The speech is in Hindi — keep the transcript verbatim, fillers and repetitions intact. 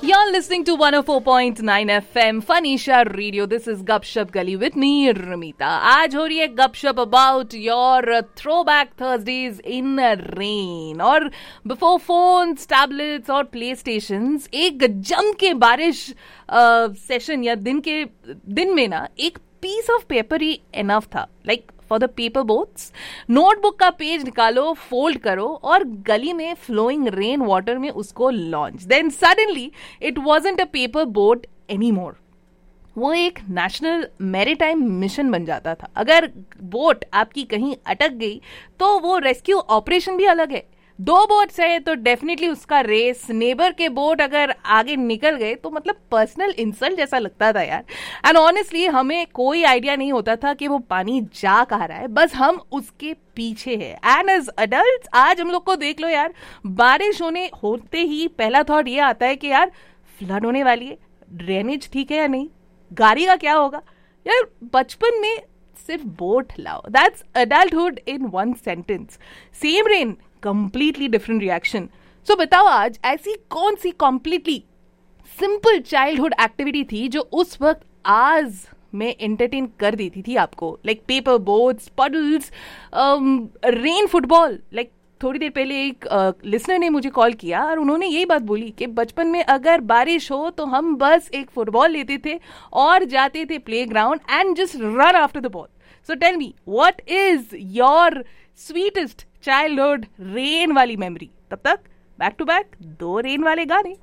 You're listening to one oh four point nine F M Fanisha Radio. This is Gupshup Gali with me, Ramita. आज हो रही है गपशप about your throwback Thursdays in rain. और before phones, tablets और playstations, एक जम के बारिश सेशन या दिन के दिन में ना एक piece of paper he enough था. Like for the paper boats, notebook का पेज निकालो, फोल्ड करो और गली में फ्लोइंग रेन वाटर में उसको launch. Then suddenly it wasn't a paper boat any more. वो एक नेशनल मैरीटाइम मिशन बन जाता था. अगर बोट आपकी कहीं अटक गई तो वो रेस्क्यू ऑपरेशन भी अलग है. दो बोट्स है तो डेफिनेटली उसका रेस. नेबर के बोट अगर आगे निकल गए तो मतलब पर्सनल इंसल्ट जैसा लगता था यार. एंड ऑनेस्टली हमें कोई आइडिया नहीं होता था कि वो पानी जा कहाँ रहा है, बस हम उसके पीछे है. एंड एज अडल्ट आज हम लोग को देख लो यार, बारिश होने होते ही पहला थॉट ये आता है कि यार फ्लड होने वाली है, ड्रेनेज ठीक है या नहीं, गाड़ी का क्या होगा. यार बचपन में सिर्फ बोट लाओ. That's adulthood in one sentence. Same rain, completely different reaction. सो बताओ आज ऐसी कौन सी कंप्लीटली सिंपल चाइल्डहुड एक्टिविटी थी जो उस वक्त आज में एंटरटेन कर देती थी आपको. Like paper boats, puddles, rain football. Like थोड़ी देर पहले एक लिसनर uh, ने मुझे कॉल किया और उन्होंने यही बात बोली कि बचपन में अगर बारिश हो तो हम बस एक फुटबॉल लेते थे और जाते थे playground and just run after the ball. So tell me what is your sweetest childhood rain वाली मेमोरी. तब तक बैक टू बैक दो रेन वाले गाने.